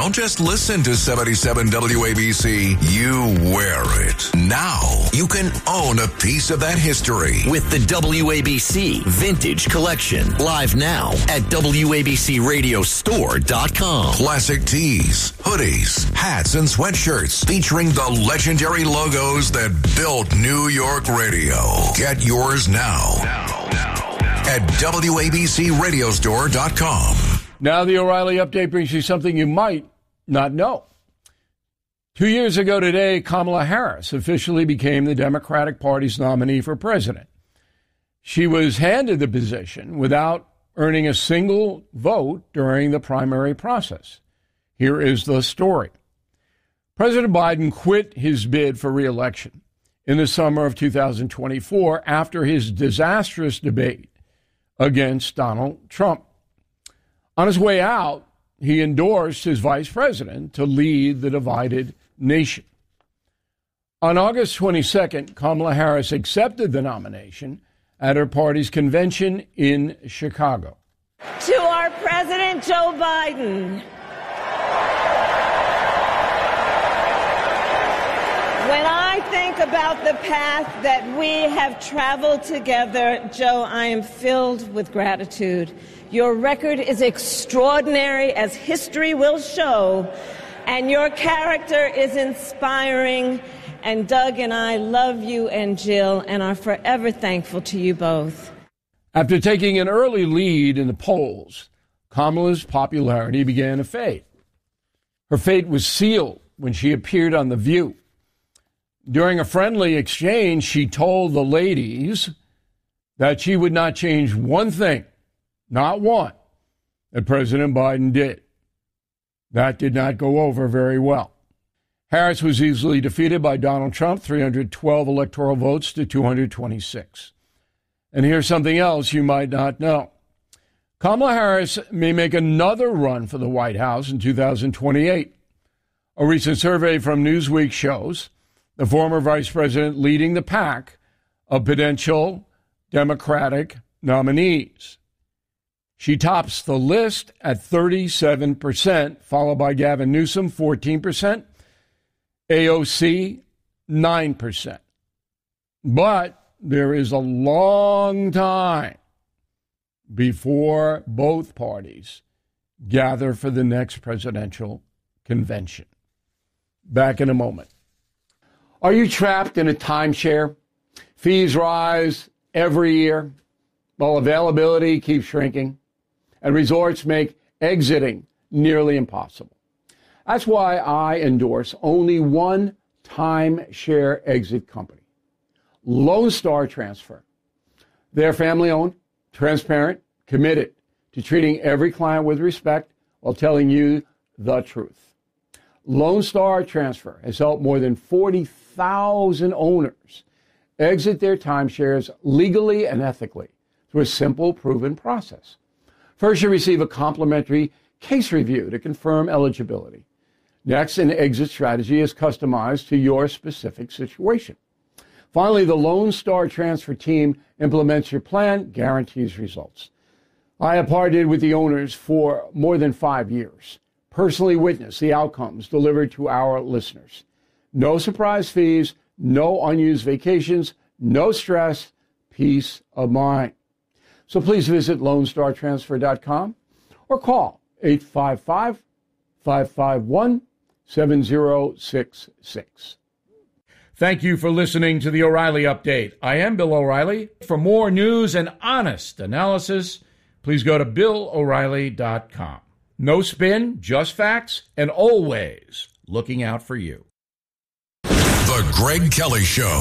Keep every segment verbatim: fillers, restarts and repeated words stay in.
don't just listen to seventy-seven W A B C, you wear it. Now you can own a piece of that history with the W A B C Vintage Collection. Live now at W A B C radio store dot com. Classic tees, hoodies, hats, and sweatshirts featuring the legendary logos that built New York radio. Get yours now, now, now, now. at W A B C radio store dot com. Now the O'Reilly Update brings you something you might not know. Two years ago today, Kamala Harris officially became the Democratic Party's nominee for president. She was handed the position without earning a single vote during the primary process. Here is the story. President Biden quit his bid for re-election in the summer of two thousand twenty-four after his disastrous debate against Donald Trump. On his way out, he endorsed his vice president to lead the divided nation. On August twenty-second, Kamala Harris accepted the nomination at her party's convention in Chicago. To our President Joe Biden, when I think about the path that we have traveled together, Joe, I am filled with gratitude. Your record is extraordinary, as history will show, and your character is inspiring. And Doug and I love you and Jill and are forever thankful to you both. After taking an early lead in the polls, Kamala's popularity began to fade. Her fate was sealed when she appeared on The View. During a friendly exchange, she told the ladies that she would not change one thing, not one, that President Biden did. That did not go over very well. Harris was easily defeated by Donald Trump, three hundred twelve electoral votes to two hundred twenty-six. And here's something else you might not know. Kamala Harris may make another run for the White House in two thousand twenty-eight. A recent survey from Newsweek shows the former vice president leading the pack of potential Democratic nominees. She tops the list at thirty-seven percent, followed by Gavin Newsom, fourteen percent, A O C, nine percent. But there is a long time before both parties gather for the next presidential convention. Back in a moment. Are you trapped in a timeshare? Fees rise every year while availability keeps shrinking, and resorts make exiting nearly impossible. That's why I endorse only one timeshare exit company, Lone Star Transfer. They're family-owned, transparent, committed to treating every client with respect while telling you the truth. Lone Star Transfer has helped more than forty thousand owners exit their timeshares legally and ethically through a simple, proven process. First, you receive a complimentary case review to confirm eligibility. Next, an exit strategy is customized to your specific situation. Finally, the Lone Star Transfer team implements your plan, guarantees results. I have partnered with the owners for more than five years, personally witnessed the outcomes delivered to our listeners. No surprise fees, no unused vacations, no stress, peace of mind. So please visit lone star transfer dot com or call eight five five, five five one, seven zero six six. Thank you for listening to the O'Reilly Update. I am Bill O'Reilly. For more news and honest analysis, please go to bill o'reilly dot com. No spin, just facts, and always looking out for you. The Greg Kelly Show.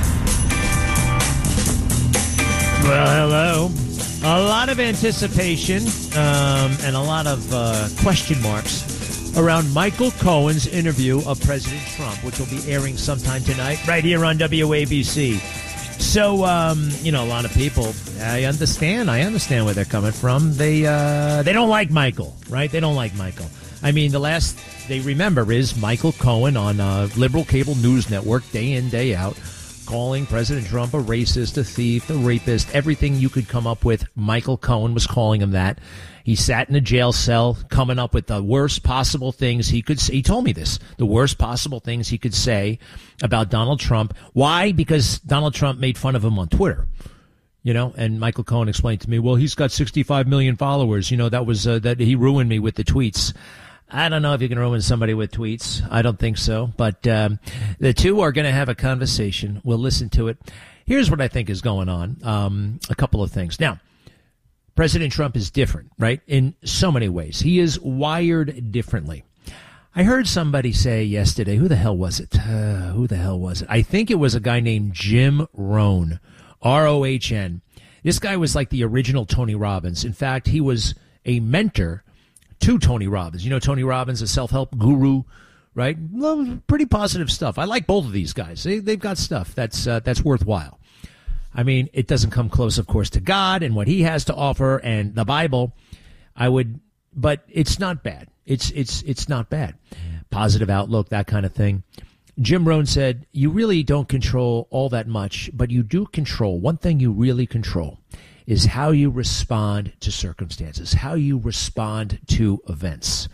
Well, hello. A lot of anticipation um, and a lot of uh, question marks around Michael Cohen's interview of President Trump, which will be airing sometime tonight right here on W A B C. So, um, you know, a lot of people, I understand. I understand where they're coming from. They uh, they don't like Michael, right? They don't like Michael. I mean, the last they remember is Michael Cohen on uh, liberal cable news network, day in, day out, calling President Trump a racist, a thief, a rapist, everything you could come up with. Michael Cohen was calling him that. He sat in a jail cell coming up with the worst possible things he could say. He told me this, the worst possible things he could say about Donald Trump. Why? Because Donald Trump made fun of him on Twitter. You know, and Michael Cohen explained to me, well, he's got sixty-five million followers. You know, that was uh, that he ruined me with the tweets. I don't know if you can ruin somebody with tweets. I don't think so. But um, the two are going to have a conversation. We'll listen to it. Here's what I think is going on. Um, a couple of things. Now, President Trump is different, right? In so many ways. He is wired differently. I heard somebody say yesterday, who the hell was it? Uh, who the hell was it? I think it was a guy named Jim Rohn, R O H N. This guy was like the original Tony Robbins. In fact, he was a mentor to Tony Robbins. You know, Tony Robbins, a self-help guru, right? Well, pretty positive stuff. I like both of these guys. They, they've got stuff that's uh, that's worthwhile. I mean, it doesn't come close, of course, to God and what he has to offer and the Bible. I would, but it's not bad. It's it's it's not bad. Positive outlook, that kind of thing. Jim Rohn said, you really don't control all that much, but you do control. One thing you really control is how you respond to circumstances, how you respond to events.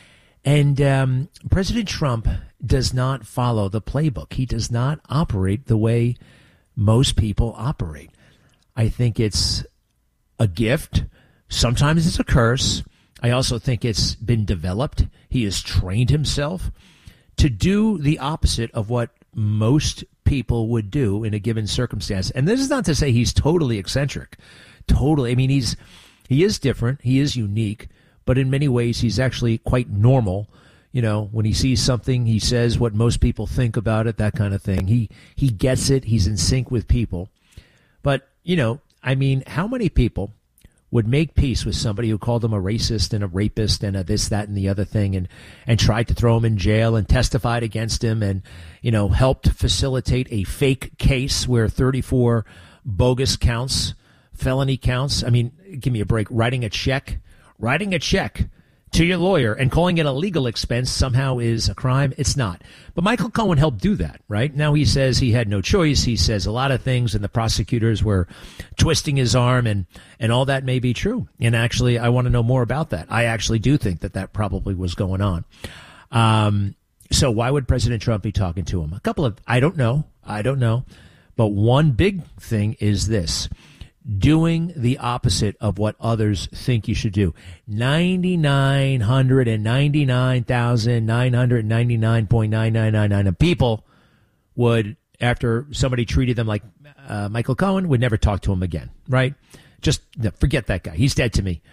And um, President Trump does not follow the playbook. He does not operate the way most people operate. I think it's a gift. Sometimes it's a curse. I also think it's been developed. He has trained himself to do the opposite of what most people would do in a given circumstance. And this is not to say he's totally eccentric. Totally. I mean, he's he is different. He is unique. But in many ways, he's actually quite normal. You know, when he sees something, he says what most people think about it, that kind of thing. He he gets it. He's in sync with people. But, you know, I mean, how many people would make peace with somebody who called them a racist and a rapist and a this, that, and the other thing, and, and tried to throw him in jail and testified against him and, you know, helped facilitate a fake case where thirty-four bogus counts, felony counts. I mean, give me a break. Writing a check, writing a check to your lawyer and calling it a legal expense somehow is a crime. It's not. But Michael Cohen helped do that, right? Now he says he had no choice. He says a lot of things, and the prosecutors were twisting his arm, and, and all that may be true. And actually, I want to know more about that. I actually do think that that probably was going on. Um, so why would President Trump be talking to him? A couple of, I don't know. I don't know. But one big thing is this. Doing the opposite of what others think you should do. nine thousand nine hundred ninety-nine thousand nine hundred ninety-nine point nine nine nine nine people would, after somebody treated them like uh, Michael Cohen, would never talk to him again, right? Just forget that guy. He's dead to me.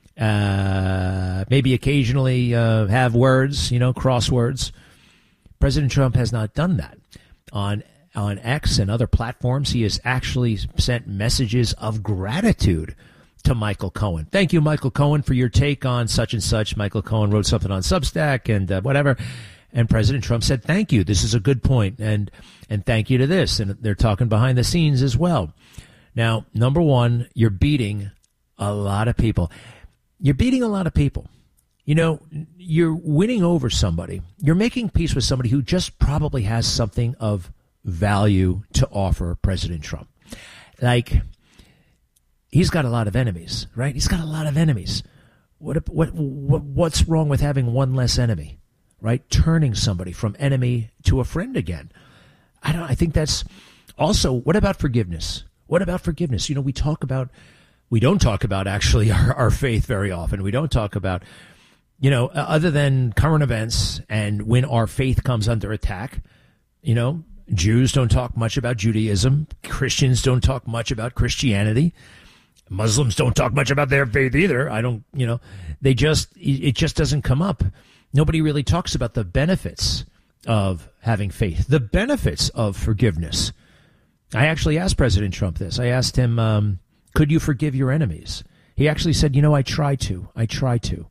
Uh, maybe occasionally uh, have words, you know, crosswords. President Trump has not done that. On On X and other platforms, he has actually sent messages of gratitude to Michael Cohen. Thank you, Michael Cohen, for your take on such and such. Michael Cohen wrote something on Substack and uh, whatever. And President Trump said, thank you. This is a good point. And, and thank you to this. And they're talking behind the scenes as well. Now, number one, you're beating a lot of people. You're beating a lot of people. You know, you're winning over somebody. You're making peace with somebody who just probably has something of value to offer President Trump. Like, he's got a lot of enemies, right? He's got a lot of enemies. What, what, what, what's wrong with having one less enemy, right? Turning somebody from enemy to a friend again. I don't, I think that's also, what about forgiveness? What about forgiveness? You know, we talk about, we don't talk about actually our, our faith very often. We don't talk about, you know, other than current events and when our faith comes under attack, you know, Jews don't talk much about Judaism. Christians don't talk much about Christianity. Muslims don't talk much about their faith either. I don't, you know, they just, it just doesn't come up. Nobody really talks about the benefits of having faith, the benefits of forgiveness. I actually asked President Trump this. I asked him, um, could you forgive your enemies? He actually said, you know, I try to. I try to.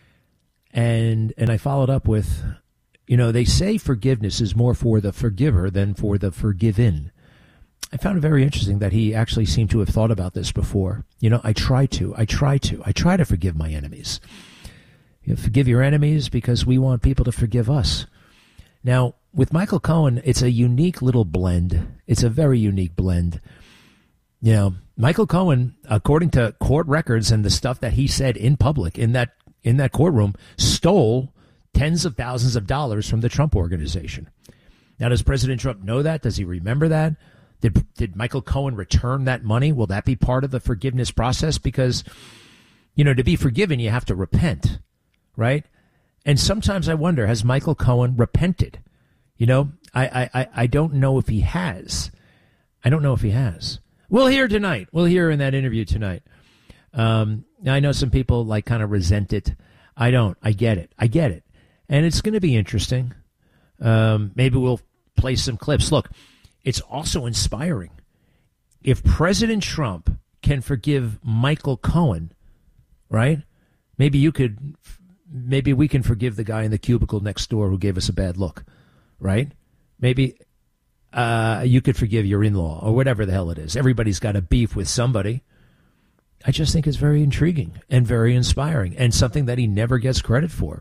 And, and I followed up with, you know, they say forgiveness is more for the forgiver than for the forgiven. I found it very interesting that he actually seemed to have thought about this before. You know, I try to, I try to, I try to forgive my enemies. You know, forgive your enemies because we want people to forgive us. Now, with Michael Cohen, it's a unique little blend. It's a very unique blend. You know, Michael Cohen, according to court records and the stuff that he said in public in that in that courtroom, stole tens of thousands of dollars from the Trump Organization. Now, does President Trump know that? Does he remember that? Did did Michael Cohen return that money? Will that be part of the forgiveness process? Because, you know, to be forgiven, you have to repent, right? And sometimes I wonder, has Michael Cohen repented? You know, I, I, I don't know if he has. I don't know if he has. We'll hear tonight. We'll hear in that interview tonight. Um, I know some people like kind of resent it. I don't. I get it. I get it. And it's going to be interesting. Um, maybe we'll play some clips. Look, it's also inspiring. If President Trump can forgive Michael Cohen, right? Maybe you could, maybe we can forgive the guy in the cubicle next door who gave us a bad look, right? Maybe uh, you could forgive your in-law or whatever the hell it is. Everybody's got a beef with somebody. I just think it's very intriguing and very inspiring and something that he never gets credit for.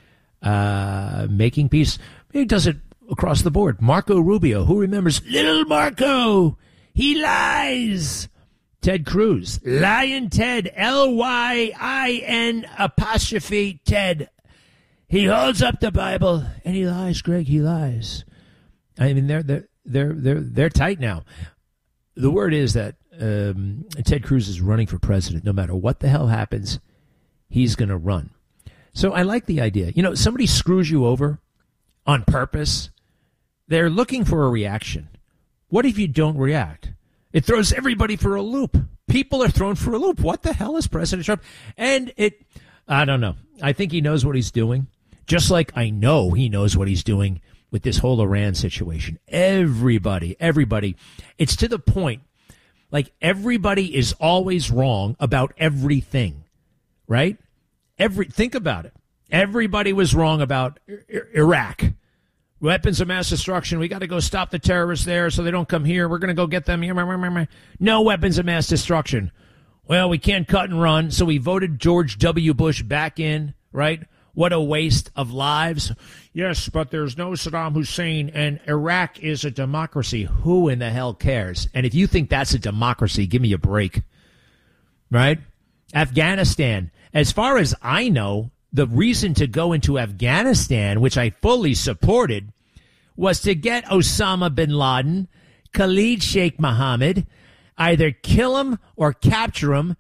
Uh, making peace. He does it across the board. Marco Rubio, who remembers little Marco? He lies. Ted Cruz, Lion Ted, L Y I N apostrophe Ted. He holds up the Bible and he lies, Greg. He lies. I mean, they're they're they're they're they're tight now. The word is that um, Ted Cruz is running for president. No matter what the hell happens, he's going to run. So I like the idea. You know, somebody screws you over on purpose. They're looking for a reaction. What if you don't react? It throws everybody for a loop. People are thrown for a loop. What the hell is President Trump? And it, I don't know. I think he knows what he's doing. Just like I know he knows what he's doing with this whole Iran situation. Everybody, everybody. It's to the point, like everybody is always wrong about everything, right? Every Think about it. Everybody was wrong about I- Iraq. Weapons of mass destruction. We got to go stop the terrorists there so they don't come here. We're going to go get them. No weapons of mass destruction. Well, we can't cut and run, so we voted George W. Bush back in, right? What a waste of lives. Yes, but there's no Saddam Hussein, and Iraq is a democracy. Who in the hell cares? And if you think that's a democracy, give me a break, right? Afghanistan. As far as I know, the reason to go into Afghanistan, which I fully supported, was to get Osama bin Laden, Khalid Sheikh Mohammed, either kill him or capture him,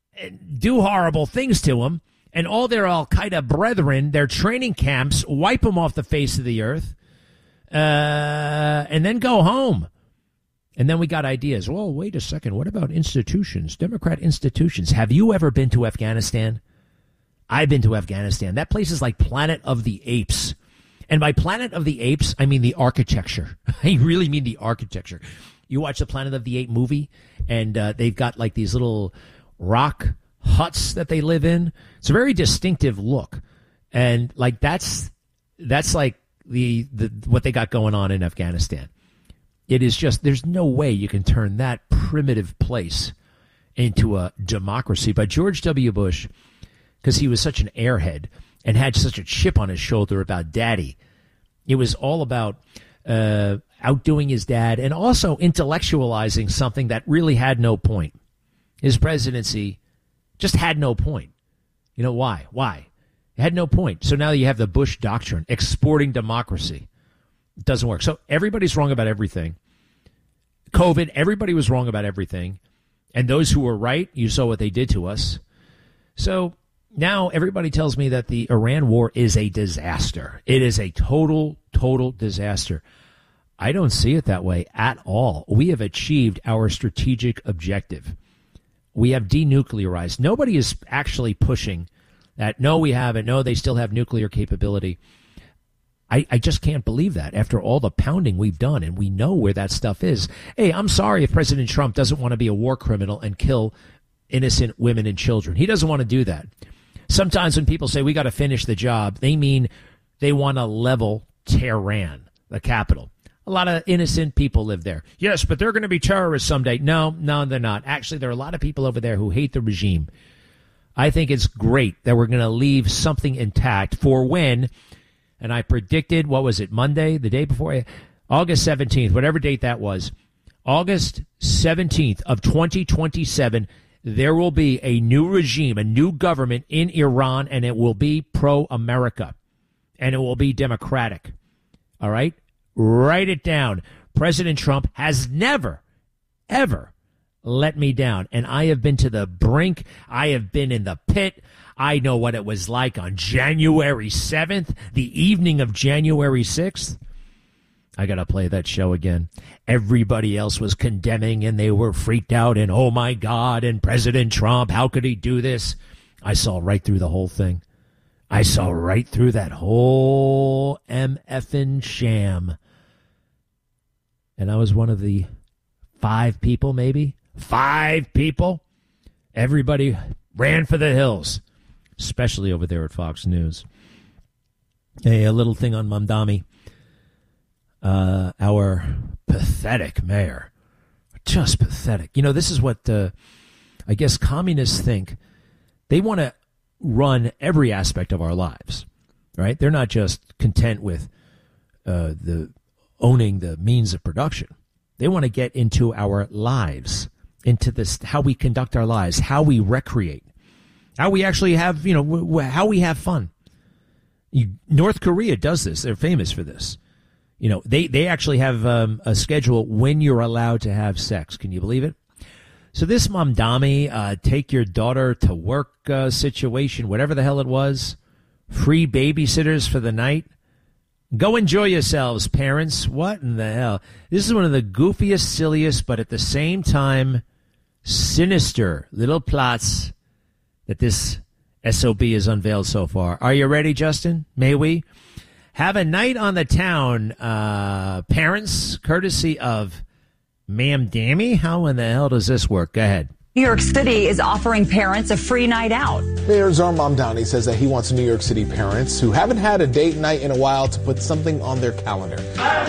do horrible things to him, and all their al-Qaeda brethren, their training camps, wipe them off the face of the earth, uh, and then go home. And then we got ideas. Well, wait a second. What about institutions, Democrat institutions? Have you ever been to Afghanistan? I've been to Afghanistan. That place is like Planet of the Apes. And by Planet of the Apes, I mean the architecture. I really mean the architecture. You watch the Planet of the Apes movie, and uh, they've got like these little rock huts that they live in. It's a very distinctive look. And like that's that's like the, the what they got going on in Afghanistan. It is just, there's no way you can turn that primitive place into a democracy. But George W. Bush, because he was such an airhead and had such a chip on his shoulder about daddy, it was all about uh, outdoing his dad and also intellectualizing something that really had no point. His presidency just had no point. You know why? Why? It had no point. So now you have the Bush doctrine, exporting democracy. It doesn't work. So everybody's wrong about everything. COVID, everybody was wrong about everything. And those who were right, you saw what they did to us. So now everybody tells me that the Iran war is a disaster. It is a total, total disaster. I don't see it that way at all. We have achieved our strategic objective. We have denuclearized. Nobody is actually pushing that. No, we haven't. No, they still have nuclear capability. I, I just can't believe that after all the pounding we've done, and we know where that stuff is. Hey, I'm sorry if President Trump doesn't want to be a war criminal and kill innocent women and children. He doesn't want to do that. Sometimes when people say we got to finish the job, they mean they want to level Tehran, the capital. A lot of innocent people live there. Yes, but they're going to be terrorists someday. No, no, they're not. Actually, there are a lot of people over there who hate the regime. I think it's great that we're going to leave something intact for when and I predicted, what was it, Monday, the day before, August seventeenth, whatever date that was, August seventeenth of twenty twenty-seven, there will be a new regime, a new government in Iran, and it will be pro-America, and it will be democratic. All right? Write it down. President Trump has never, ever let me down, and I have been to the brink. I have been in the pit. I know what it was like on January seventh, the evening of January sixth. I got to play that show again. Everybody else was condemning, and they were freaked out, and oh, my God, and President Trump, how could he do this? I saw right through the whole thing. I saw right through that whole M F-ing sham. And I was one of the five people, maybe, five people. Everybody ran for the hills, especially over there at Fox News. Hey, a little thing on Mamdani. Uh, our pathetic mayor. Just pathetic. You know, this is what uh, I guess communists think. They want to run every aspect of our lives, right? They're not just content with uh, the owning the means of production. They want to get into our lives, into this, how we conduct our lives, how we recreate, how we actually have, you know, w- w- how we have fun. You, North Korea does this. They're famous for this. You know, they, they actually have um, a schedule when you're allowed to have sex. Can you believe it? So this Mamdani, uh, take your daughter to work uh, situation, whatever the hell it was, free babysitters for the night. Go enjoy yourselves, parents. What in the hell? This is one of the goofiest, silliest, but at the same time, sinister little plots that this S O B has unveiled so far. Are you ready, Justin? May we? Have a night on the town, uh, parents, courtesy of Mamdani. How in the hell does this work? Go ahead. New York City is offering parents a free night out. Mayor Zohar Mamdani says that he wants New York City parents who haven't had a date night in a while to put something on their calendar.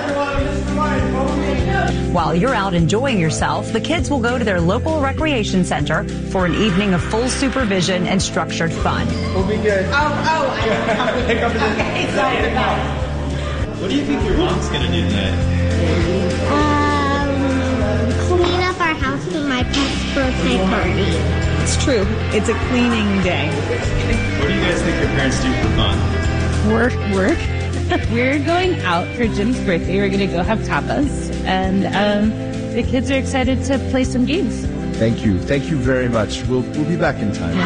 While you're out enjoying yourself, the kids will go to their local recreation center for an evening of full supervision and structured fun. We'll be good. Oh, oh, I pick up the okay, sorry. What do you think your mom's gonna do today? Um, clean up our house for my pet's birthday party. It's true. It's a cleaning day. What do you guys think your parents do for fun? Work, work. We're going out for Jim's birthday. We're going to go have tapas. And um, the kids are excited to play some games. Thank you. Thank you very much. We'll, we'll be back in time.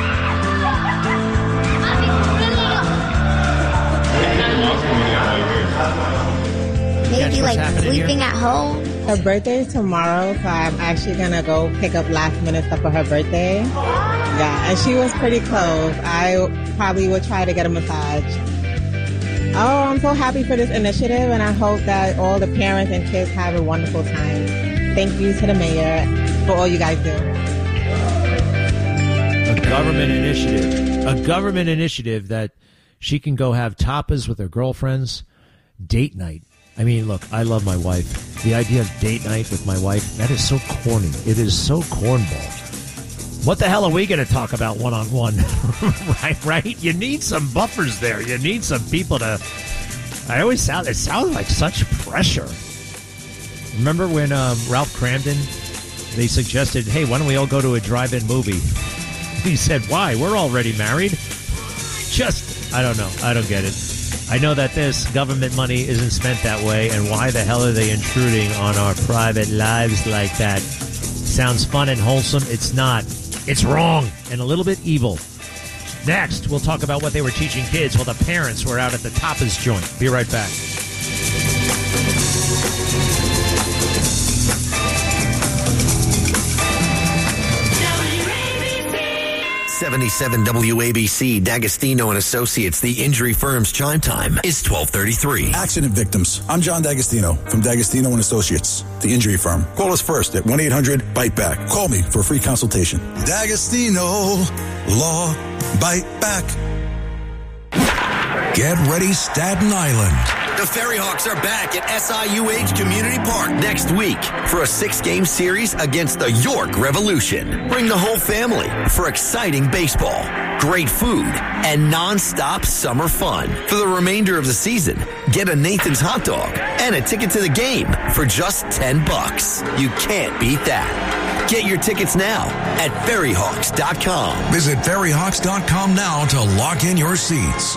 Maybe like sleeping here? at home. Her birthday is tomorrow, so I'm actually going to go pick up last minute stuff for her birthday. Yeah, and she was pretty close. I probably would try to get a massage. Oh, I'm so happy for this initiative, and I hope that all the parents and kids have a wonderful time. Thank you to the mayor for all you guys do. A government initiative. A government initiative that she can go have tapas with her girlfriends, date night. I mean, look, I love my wife. The idea of date night with my wife, that is so corny. It is so cornball. What the hell are we going to talk about one-on-one? right, right? You need some buffers there. You need some people to... I always sound... It sounds like such pressure. Remember when um, Ralph Cramden, they suggested, hey, why don't we all go to a drive-in movie? He said, why? We're already married. Just, I don't know. I don't get it. I know that this government money isn't spent that way, and why the hell are they intruding on our private lives like that? Sounds fun and wholesome. It's not. It's wrong and a little bit evil. Next, we'll talk about what they were teaching kids while the parents were out at the tapas joint. Be right back. seventy-seven W A B C, D'Agostino and Associates, the injury firm's chime time is twelve thirty-three. Accident victims. I'm John D'Agostino from D'Agostino and Associates, the injury firm. Call us first at one eight hundred bite back. Call me for a free consultation. D'Agostino Law Bite Back. Get ready, Staten Island. The Ferry Hawks are back at S I U H Community Park next week for a six-game series against the York Revolution. Bring the whole family for exciting baseball, great food, and non-stop summer fun. For the remainder of the season, get a Nathan's hot dog and a ticket to the game for just ten bucks. You can't beat that. Get your tickets now at ferry hawks dot com. Visit ferry hawks dot com now to lock in your seats.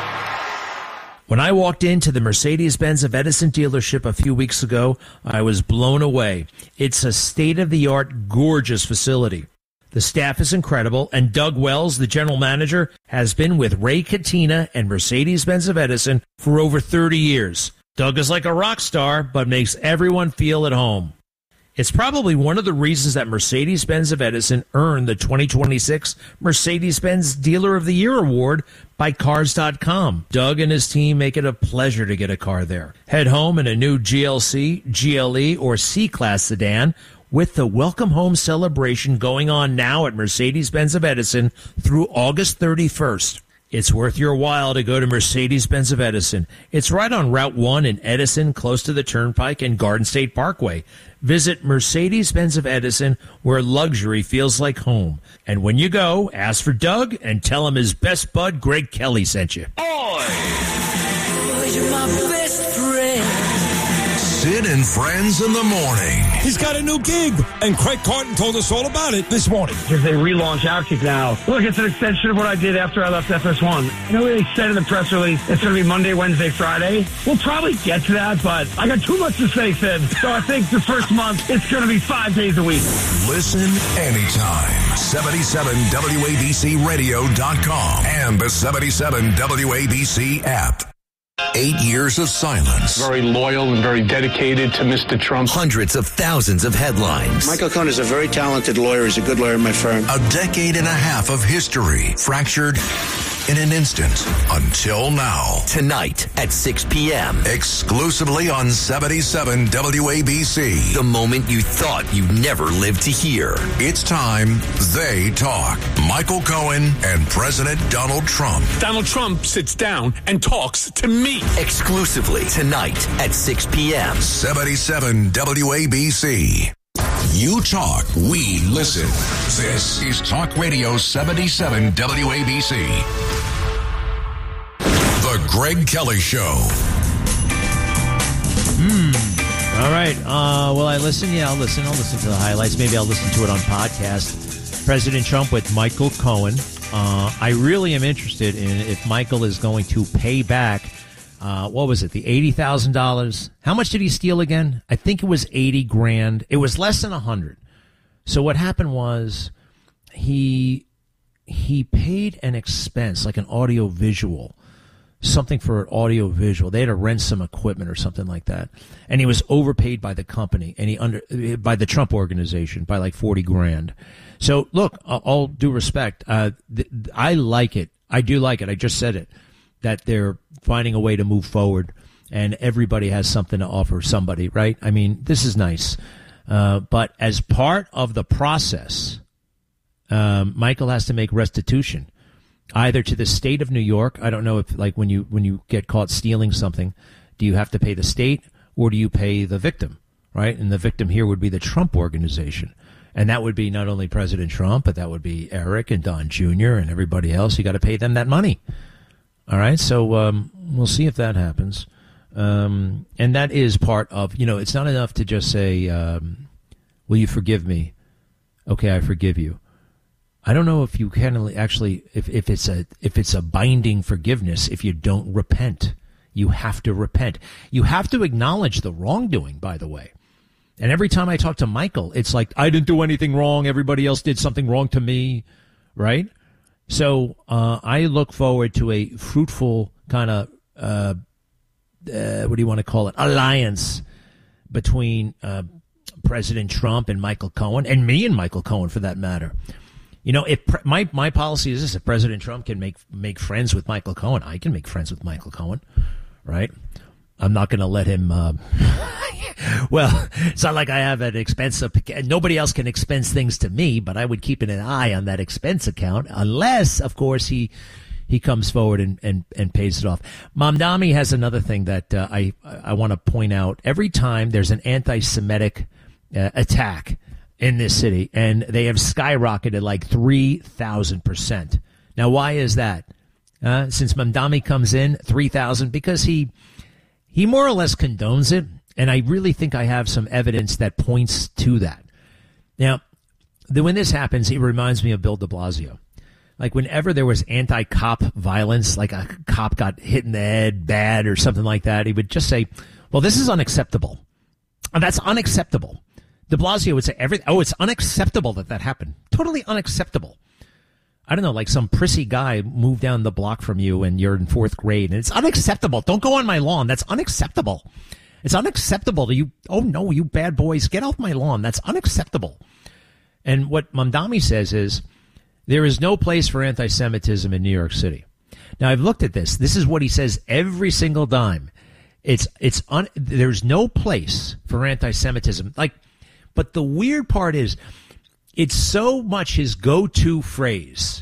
When I walked into the Mercedes-Benz of Edison dealership a few weeks ago, I was blown away. It's a state-of-the-art, gorgeous facility. The staff is incredible, and Doug Wells, the general manager, has been with Ray Katina and Mercedes-Benz of Edison for over thirty years. Doug is like a rock star, but makes everyone feel at home. It's probably one of the reasons that Mercedes-Benz of Edison earned the twenty twenty-six Mercedes-Benz Dealer of the Year award by Cars dot com. Doug and his team make it a pleasure to get a car there. Head home in a new G L C, G L E, or C-Class sedan with the Welcome Home celebration going on now at Mercedes-Benz of Edison through August thirty-first. It's worth your while to go to Mercedes-Benz of Edison. It's right on Route one in Edison, close to the Turnpike and Garden State Parkway. Visit Mercedes-Benz of Edison, where luxury feels like home. And when you go, ask for Doug and tell him his best bud, Greg Kelly, sent you. Oi! You're my best friend. Sid and Friends in the morning. He's got a new gig, and Craig Carton told us all about it this morning. Because they relaunch Outkick now. Look, it's an extension of what I did after I left F S one. You know what they said in the press release? It's going to be Monday, Wednesday, Friday. We'll probably get to that, but I got too much to say, Sid. So I think the first month, it's going to be five days a week. Listen anytime. seventy-seven W A B C radio dot com and the seventy-seven W A B C app. Eight years of silence. Very loyal and very dedicated to Mister Trump. Hundreds of thousands of headlines. Michael Cohen is a very talented lawyer. He's a good lawyer in my firm. A decade and a half of history fractured in an instant until now. Tonight at six p.m. Exclusively on seventy-seven W A B C. The moment you thought you'd never live to hear. It's time they talk. Michael Cohen and President Donald Trump. Donald Trump sits down and talks to me. Exclusively tonight at six p.m. seventy-seven W A B C. You talk, we listen. This is Talk Radio seventy-seven W A B C. The Greg Kelly Show. Hmm. All right. Uh, will I listen? Yeah, I'll listen. I'll listen to the highlights. Maybe I'll listen to it on podcast. President Trump with Michael Cohen. Uh, I really am interested in if Michael is going to pay back, uh, what was it, the eighty thousand dollars? How much did he steal again? I think it was eighty grand. It was less than one hundred. So what happened was he he paid an expense, like an audio visual, something for an audio visual. They had to rent some equipment or something like that. And he was overpaid by the company and he under by the Trump organization by like forty grand. So look, all due respect, uh, th- I like it. I do like it. I just said it, that they're finding a way to move forward and everybody has something to offer somebody, right? I mean, this is nice. Uh, but as part of the process, um, Michael has to make restitution, either to the state of New York. I don't know if, like, when you when you get caught stealing something, do you have to pay the state or do you pay the victim, right? And the victim here would be the Trump organization. And that would be not only President Trump, but that would be Eric and Don Junior and everybody else. You got to pay them that money. All right, so um, we'll see if that happens. Um, and that is part of, you know, it's not enough to just say, um, will you forgive me? Okay, I forgive you. I don't know if you can actually, if, if it's a if it's a binding forgiveness, if you don't repent. You have to repent. You have to acknowledge the wrongdoing, by the way. And every time I talk to Michael, it's like, I didn't do anything wrong. Everybody else did something wrong to me, right? So uh, I look forward to a fruitful kind of, uh, uh, what do you want to call it, alliance between uh, President Trump and Michael Cohen, and me and Michael Cohen, for that matter. You know, if pre- my my policy is this: if President Trump can make make friends with Michael Cohen, I can make friends with Michael Cohen, right? I'm not going to let him. Uh, well, it's not like I have an expense. Of, nobody else can expense things to me, but I would keep an eye on that expense account, unless, of course, he he comes forward and, and, and pays it off. Mamdani has another thing that uh, I, I want to point out. Every time there's an anti-Semitic uh, attack in this city, and they have skyrocketed like three thousand percent. Now, why is that? Uh, since Mamdani comes in, three thousand, because he he more or less condones it, and I really think I have some evidence that points to that. Now, the, when this happens, it reminds me of Bill de Blasio. Like whenever there was anti-cop violence, like a cop got hit in the head bad or something like that, he would just say, well, this is unacceptable. And that's unacceptable. De Blasio would say, every, oh, it's unacceptable that that happened. Totally unacceptable. I don't know, like some prissy guy moved down the block from you and you're in fourth grade, and it's unacceptable. Don't go on my lawn. That's unacceptable. It's unacceptable to you. Oh, no, you bad boys, get off my lawn. That's unacceptable. And what Mamdani says is, there is no place for anti-Semitism in New York City. Now, I've looked at this. This is what he says every single time. It's, it's un, there's no place for anti-Semitism. Like, but the weird part is, it's so much his go-to phrase.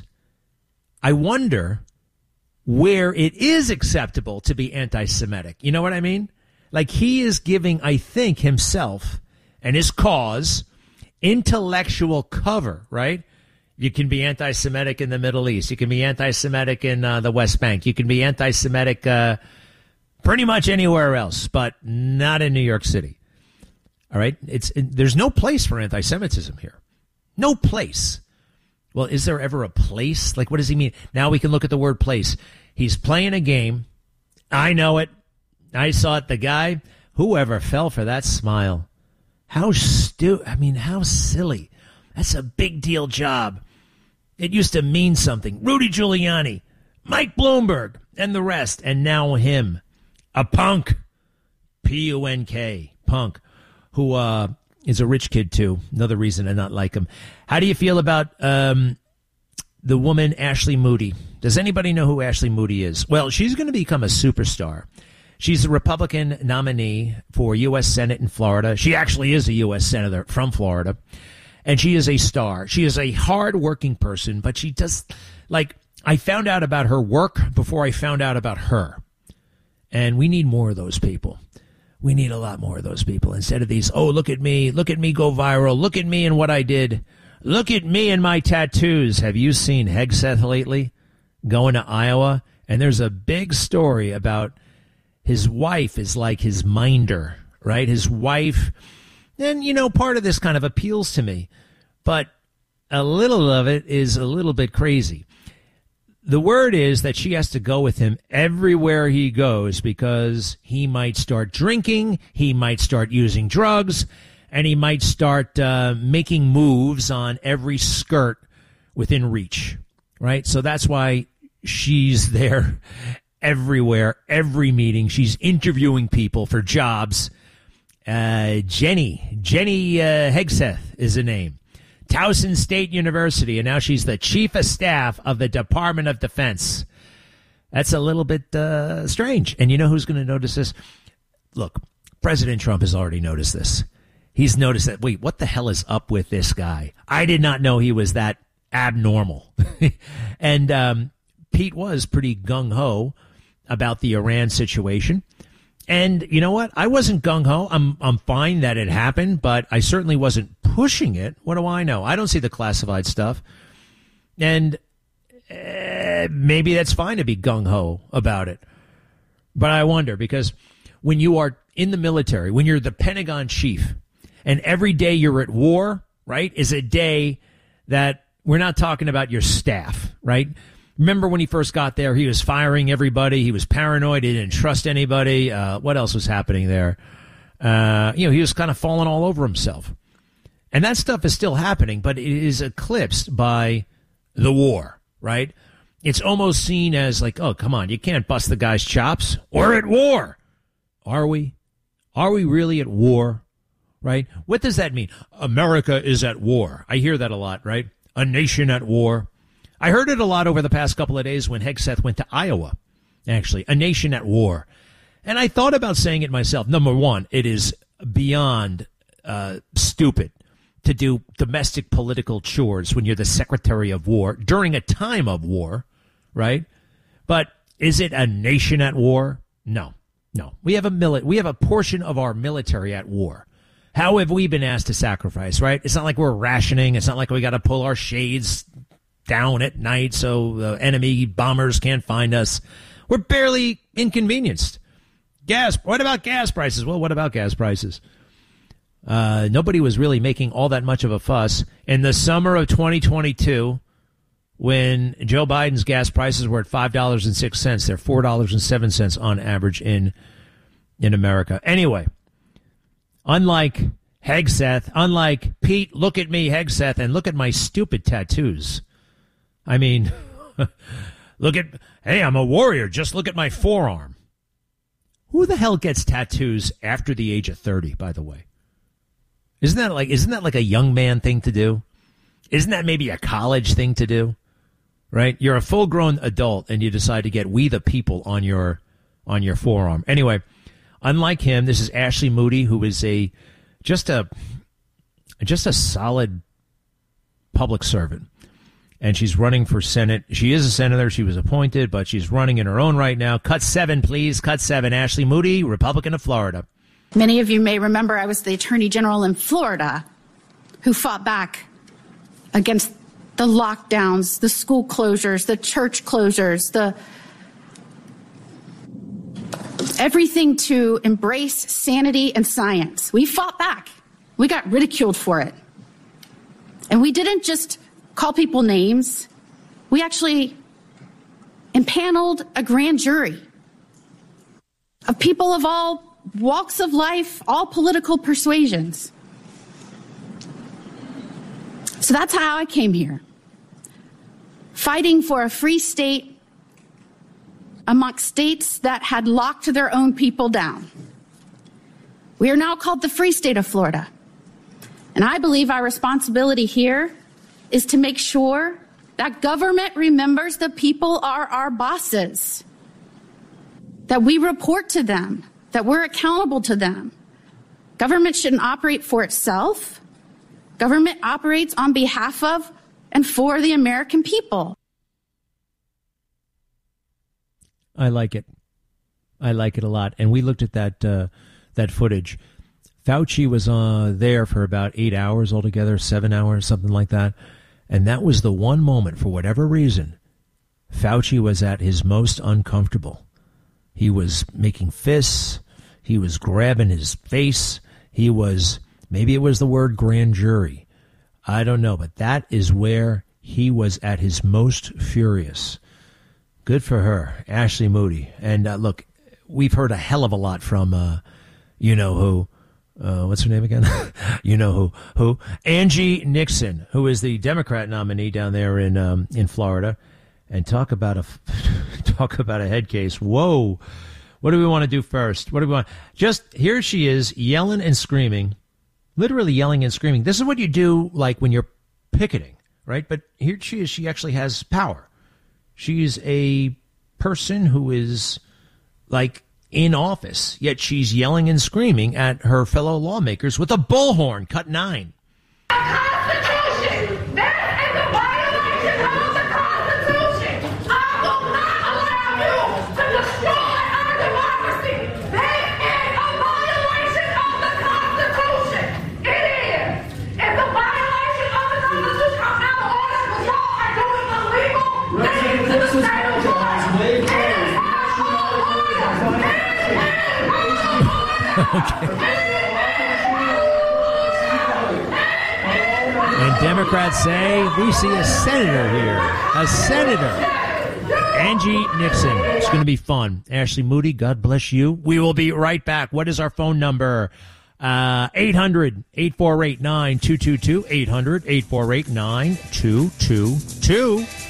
I wonder where it is acceptable to be anti-Semitic. You know what I mean? Like he is giving, I think, himself and his cause intellectual cover, right? You can be anti-Semitic in the Middle East. You can be anti-Semitic in uh, the West Bank. You can be anti-Semitic uh, pretty much anywhere else, but not in New York City. All right? It's it, there's no place for anti-Semitism here. No place. Well, is there ever a place? Like, what does he mean? Now we can look at the word place. He's playing a game. I know it. I saw it. The guy, whoever fell for that smile. How stu- I mean, how silly. That's a big deal job. It used to mean something. Rudy Giuliani, Mike Bloomberg, and the rest. And now him. A punk. P U N K. Punk. Who, uh... is a rich kid, too. Another reason to not like him. How do you feel about um, the woman Ashley Moody? Does anybody know who Ashley Moody is? Well, she's going to become a superstar. She's a Republican nominee for U S Senate in Florida. She actually is a U S senator from Florida. And she is a star. She is a hard-working person, but she does, like, I found out about her work before I found out about her. And we need more of those people. We need a lot more of those people instead of these, oh, look at me, look at me go viral, look at me and what I did, look at me and my tattoos. Have you seen Hegseth lately going to Iowa? And there's a big story about his wife is like his minder, right? His wife, and, you know, part of this kind of appeals to me, but a little of it is a little bit crazy. The word is that she has to go with him everywhere he goes because he might start drinking, he might start using drugs, and he might start uh, making moves on every skirt within reach, right? So that's why she's there everywhere, every meeting. She's interviewing people for jobs. Uh, Jenny, Jenny uh, Hegseth is the name. Towson State University, and now she's the chief of staff of the Department of Defense. That's a little bit uh, strange. And you know who's going to notice this? Look, President Trump has already noticed this. He's noticed that, wait, what the hell is up with this guy? I did not know he was that abnormal. And um, Pete was pretty gung-ho about the Iran situation. And you know what? I wasn't gung-ho. I'm I'm fine that it happened, but I certainly wasn't pushing it. What do I know? I don't see the classified stuff. And uh, maybe that's fine to be gung-ho about it. But I wonder, because when you are in the military, when you're the Pentagon chief, and every day you're at war, right, is a day that we're not talking about your staff, right? Remember when he first got there, he was firing everybody. He was paranoid. He didn't trust anybody. Uh, what else was happening there? Uh, you know, he was kind of falling all over himself. And that stuff is still happening, but it is eclipsed by the war, right? It's almost seen as like, oh, come on, you can't bust the guy's chops. We're at war. Are we? Are we really at war, right? What does that mean? America is at war. I hear that a lot, right? A nation at war. I heard it a lot over the past couple of days when Hegseth went to Iowa, actually, a nation at war. And I thought about saying it myself. Number one, it is beyond uh, stupid to do domestic political chores when you're the Secretary of War during a time of war, right? But is it a nation at war? No, no. We have a mili- We have a portion of our military at war. How have we been asked to sacrifice, right? It's not like we're rationing. It's not like we got to pull our shades down at night so the enemy bombers can't find us. We're barely inconvenienced. Gas. What about gas prices? Well, what about gas prices? Uh, nobody was really making all that much of a fuss. In the summer of twenty twenty-two, when Joe Biden's gas prices were at five dollars and six cents, they're four dollars and seven cents on average in in America. Anyway, unlike Hegseth, unlike Pete, look at me, Hegseth, and look at my stupid tattoos. I mean, look at, hey, I'm a warrior. Just look at my forearm. Who the hell gets tattoos after the age of thirty, by the way? Isn't that like, isn't that like a young man thing to do? Isn't that maybe a college thing to do? Right? You're a full-grown adult and you decide to get "We the People" on your on your forearm. Anyway, unlike him, this is Ashley Moody, who is a just a just a solid public servant. And she's running for Senate. She is a senator. She was appointed, but she's running in her own right now. Cut seven, please. Cut seven. Ashley Moody, Republican of Florida. Many of you may remember I was the Attorney General in Florida who fought back against the lockdowns, the school closures, the church closures, the everything to embrace sanity and science. We fought back. We got ridiculed for it. And we didn't just call people names. We actually impaneled a grand jury of people of all walks of life, all political persuasions. So that's how I came here, fighting for a free state amongst states that had locked their own people down. We are now called the Free State of Florida. And I believe our responsibility here is to make sure that government remembers the people are our bosses, that we report to them, that we're accountable to them. Government shouldn't operate for itself. Government operates on behalf of and for the American people. I like it. I like it a lot. And we looked at that uh, that footage. Fauci was uh, there for about eight hours altogether, seven hours, something like that. And that was the one moment, for whatever reason, Fauci was at his most uncomfortable. He was making fists. He was grabbing his face. He was, maybe it was the word grand jury. I don't know, but that is where he was at his most furious. Good for her, Ashley Moody. And uh, look, we've heard a hell of a lot from, uh, you know who, uh, what's her name again? you know who, who? Angie Nixon, who is the Democrat nominee down there in um, in Florida. And talk about a talk about a head case. Whoa. What do we want to do first? What do we want? Just here she is yelling and screaming, literally yelling and screaming. This is what you do like when you're picketing, right? But here she is. She actually has power. She's a person who is like in office, yet she's yelling and screaming at her fellow lawmakers with a bullhorn. Cut nine. Constitution! That is a violation of the Constitution! I will not allow you to destroy our democracy! That is a violation of the Constitution! It is! It's a violation of the Constitution! I'm out of order because y'all are doing illegal things to the state of Florida! Okay. And Democrats say, we see a senator here. A senator. Angie Nixon. It's going to be fun. Ashley Moody, God bless you. We will be right back. What is our phone number? Uh, eight hundred, eight four eight, nine two two two. eight hundred, eight four eight, nine two two two.